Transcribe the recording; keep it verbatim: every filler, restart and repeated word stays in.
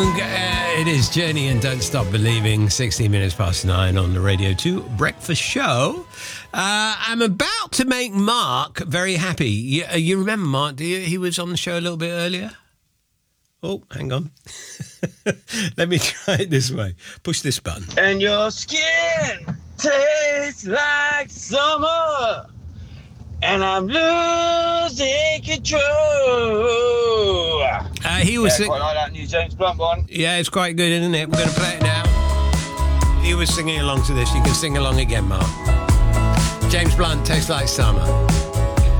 Moog. Uh, it is Journey and Don't Stop Believing. sixteen minutes past nine on the Radio two Breakfast Show. Uh, I'm about to make Mark very happy. You, uh, you remember Mark, do you? He was on the show a little bit earlier. Oh, hang on. Let me try it this way. Push this button. And your skin tastes like summer, and I'm losing control. Uh, he was yeah, sing- quite like that new James Blunt one. Yeah, it's quite good, isn't it? We're going to play it now. He was singing along to this. You can sing along again, Mark. James Blunt, Tastes Like Summer.